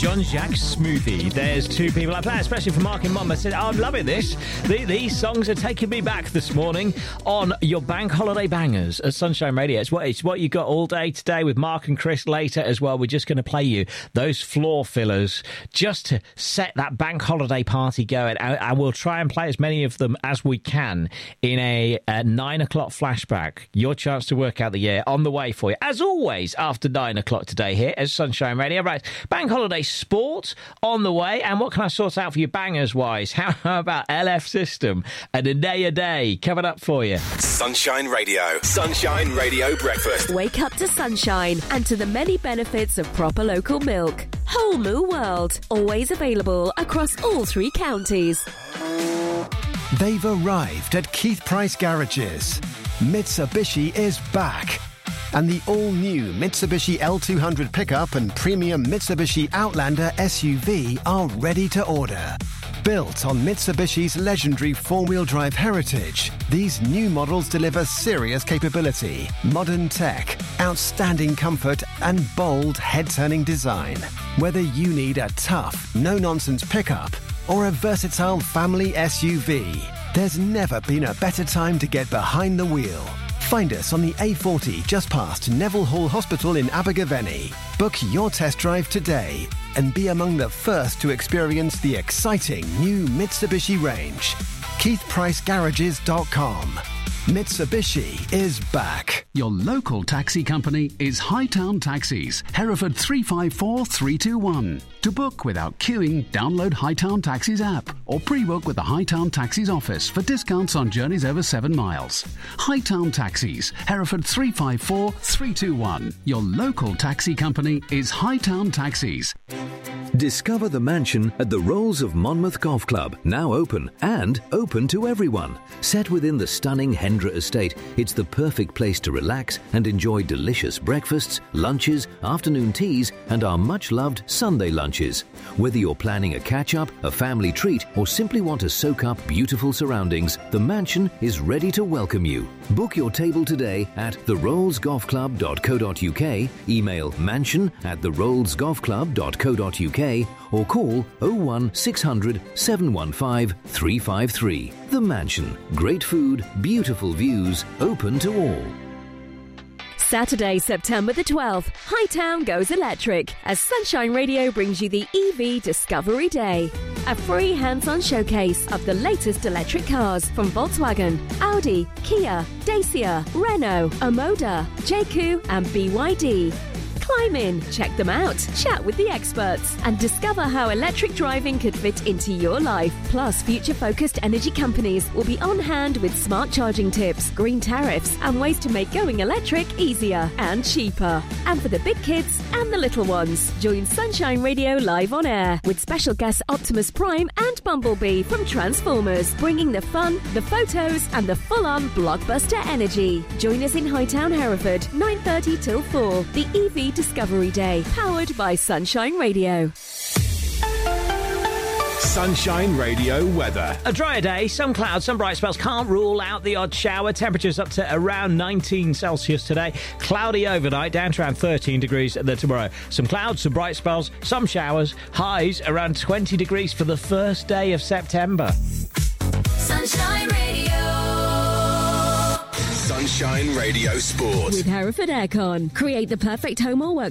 Jean-Jacques Smoothie. There's two people I play, especially for Mark and Mum. I said, I'm loving this. These songs are taking me back this morning on your bank holiday bangers at Sunshine Radio. It's what you got all day today with Mark and Chris later as well. We're just going to play you those floor fillers just to set that bank holiday party going. And we'll try and play as many of them as we can in a 9 o'clock flashback. Your chance to work out the year on the way for you. As always, after 9 o'clock today here at Sunshine Radio. Right, bank holiday sport on the way. And what can I sort out for you bangers-wise? How about LF System and a day coming up for you? Sunshine Radio. Sunshine Radio Breakfast. Wake up to sunshine and to the many benefits of proper local milk. Whole Moo World. Always available across all 3 counties. They've arrived at Keith Price Garages. Mitsubishi is back. And the all-new Mitsubishi L200 pickup and premium Mitsubishi Outlander SUV are ready to order. Built on Mitsubishi's legendary four-wheel drive heritage, these new models deliver serious capability, modern tech, outstanding comfort, and bold head-turning design. Whether you need a tough, no-nonsense pickup or a versatile family SUV, there's never been a better time to get behind the wheel. Find us on the A40 just past Neville Hall Hospital in Abergavenny. Book your test drive today and be among the first to experience the exciting new Mitsubishi range. KeithPriceGarages.com. Mitsubishi is back. Your local taxi company is Hightown Taxis, Hereford 354321. To book without queuing, download Hightown Taxis app or pre-book with the Hightown Taxis office for discounts on journeys over 7 miles. Hightown Taxis, Hereford 354321. Your local taxi company is Hightown Taxis. Discover the mansion at the Rolls of Monmouth Golf Club, now open and open to everyone. Set within the stunning Hendra estate, it's the perfect place to relax and enjoy delicious breakfasts, lunches, afternoon teas, and our much-loved Sunday lunches. Whether you're planning a catch-up, a family treat, or simply want to soak up beautiful surroundings, the mansion is ready to welcome you. Book your table today at therollsgolfclub.co.uk, email mansion@therollsgolfclub.co.uk, or call 01600 715 353. The Mansion. Great food, beautiful views, open to all. Saturday, September the 12th, Hightown goes electric as Sunshine Radio brings you the EV Discovery Day. A free hands-on showcase of the latest electric cars from Volkswagen, Audi, Kia, Dacia, Renault, Omoda, JQ and BYD. Climb in, check them out, chat with the experts, and discover how electric driving could fit into your life. Plus, future-focused energy companies will be on hand with smart charging tips, green tariffs, and ways to make going electric easier and cheaper. And for the big kids and the little ones, join Sunshine Radio live on air with special guests Optimus Prime and Bumblebee from Transformers, bringing the fun, the photos, and the full-on blockbuster energy. Join us in Hightown, Hereford, 9:30 till 4. The EV Discovery Day, powered by Sunshine Radio. Sunshine Radio weather. A drier day, some clouds, some bright spells. Can't rule out the odd shower. Temperatures up to around 19 Celsius today. Cloudy overnight, down to around 13 degrees tomorrow. Some clouds, some bright spells, some showers. Highs around 20 degrees for the first day of September. Sunshine Radio. Sunshine Radio Sport. With Hereford Aircon. Create the perfect home or work